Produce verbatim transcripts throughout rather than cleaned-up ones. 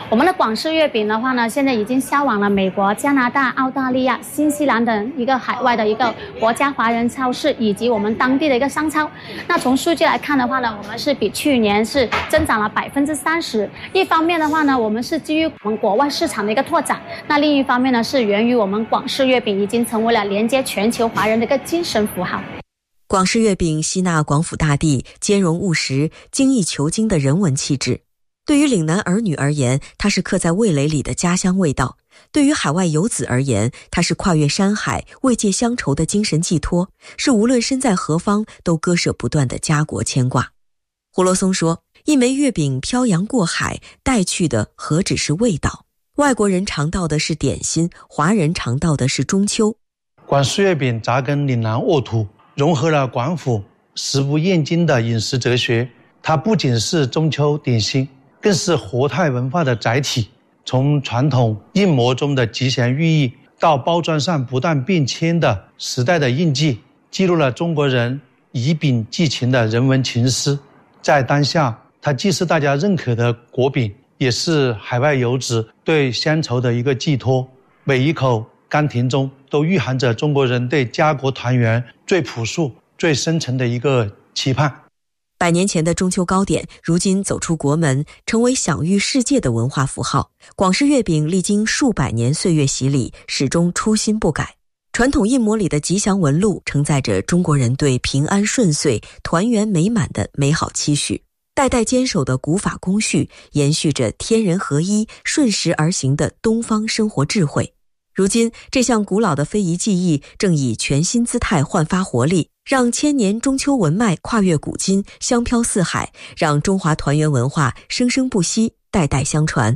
我们的广式月饼的话呢，现在已经销往了美国、加拿大、澳大利亚、新西兰等一个海外的一个国家华人超市，以及我们当地的一个商超。那从数据来看的话呢，我们是比去年是增长了百分之三十。一方面的话呢，我们是基于我们国外市场的一个拓展；那另一方面呢，是源于我们广式月饼已经成为了连接全球华人的一个精神符号。 广式月饼吸纳广府大地兼容务实、精益求精的人文气质。对于岭南儿女而言，它是刻在味蕾里的家乡味道；对于海外游子而言，它是跨越山海、慰藉乡愁的精神寄托，是无论身在何方都割舍不断的家国牵挂。胡罗松说，一枚月饼漂洋过海，带去的何止是味道？外国人尝到的是点心，华人尝到的是中秋。 广式月饼扎根岭南沃土，融合了广府食不厌精的饮食哲学。它不仅是中秋点心，更是活态文化的载体。从传统印模中的吉祥寓意，到包装上不断变迁的时代的印记，记录了中国人以饼寄情的人文情思。在当下，它既是大家认可的国饼，也是海外游子对乡愁的一个寄托。每一口甘甜中都蕴含着中国人对家国团圆最朴素、最深沉的一个期盼。 百年前的中秋糕点，如今走出国门，成为享誉世界的文化符号。广式月饼历经数百年岁月洗礼，始终初心不改。传统印模里的吉祥纹路，承载着中国人对平安顺遂、团圆美满的美好期许。代代坚守的古法工序，延续着天人合一、顺时而行的东方生活智慧。如今，这项古老的非遗技艺正以全新姿态焕发活力，让千年中秋文脉跨越古今，香飘四海，让中华团圆文化生生不息，代代相传。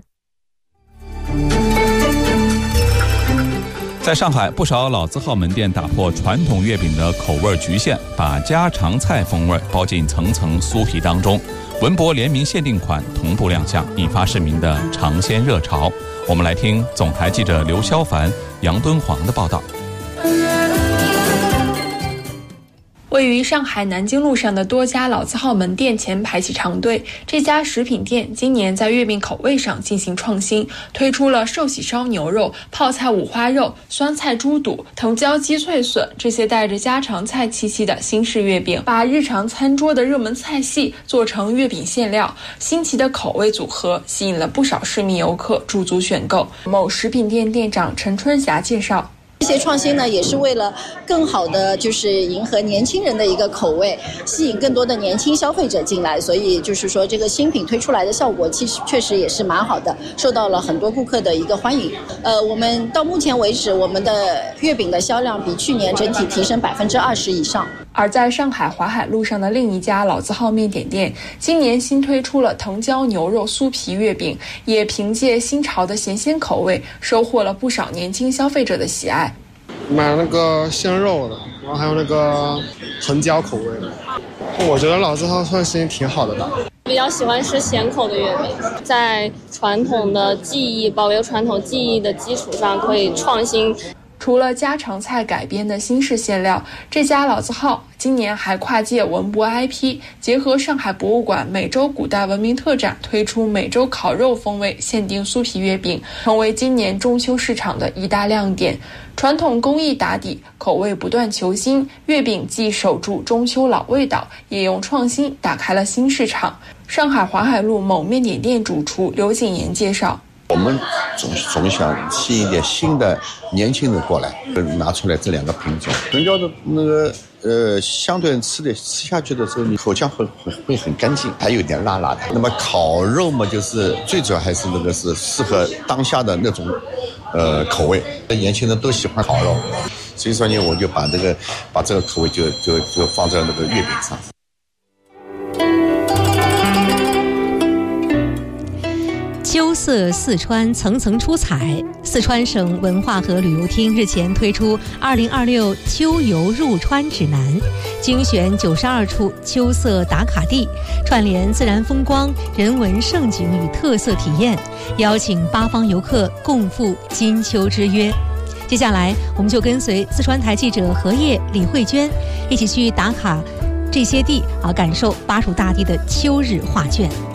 在上海，不少老字号门店打破传统月饼的口味局限，把家常菜风味包进层层酥皮当中。文博联名限定款同步亮相，引发市民的尝鲜热潮。我们来听总台记者刘霄凡、杨敦煌的报道。 位于上海南京路上的多家老字号门店前排起长队。这家食品店今年在月饼口味上进行创新，推出了寿喜烧牛肉、泡菜五花肉、酸菜猪肚、藤椒鸡脆笋这些带着家常菜气息的新式月饼，把日常餐桌的热门菜系做成月饼馅料。新奇的口味组合吸引了不少市民游客驻足选购。某食品店店长陈春霞介绍， 这些创新呢，也是为了更好的就是迎合年轻人的一个口味，吸引更多的年轻消费者进来。所以就是说，这个新品推出来的效果其实确实也是蛮好的，受到了很多顾客的一个欢迎。呃，我们到目前为止，我们的月饼的销量比去年整体提升百分之二十以上。 而在上海淮海路上的另一家老字号面点店，今年新推出了藤椒牛肉酥皮月饼，也凭借新潮的咸鲜口味，收获了不少年轻消费者的喜爱。 买那个鲜肉的，然后还有那个藤椒口味的。我觉得老字号创新挺好的吧。 比较喜欢吃咸口的月饼，在传统的技艺保留传统技艺的基础上，可以创新。 除了家常菜改编的新式馅料，这家老字号今年还跨界文博 I P， 结合上海博物馆美洲古代文明特展，推出美洲烤肉风味限定酥皮月饼，成为今年中秋市场的一大亮点。传统工艺打底，口味不断求新，月饼既守住中秋老味道，也用创新打开了新市场。上海淮海路某面点店主厨刘景言介绍， 我们总总想吸引一点新的年轻人过来，拿出来这两个品种。藤椒的那个呃，相对吃的吃下去的时候，你口腔会会会很干净，还有点辣辣的。那么烤肉嘛，就是最主要还是那个是适合当下的那种呃口味，年轻人都喜欢烤肉，所以说呢，我就把这个把这个口味就就就放在那个月饼上。 秋色四川层层出彩，四川省文化和旅游厅日前推出二零二六秋游入川指南，精选九十二处秋色打卡地，串联自然风光、人文胜景与特色体验，邀请八方游客共赴金秋之约。接下来，我们就跟随四川台记者何叶、李慧娟一起去打卡这些地啊，感受巴蜀大地的秋日画卷。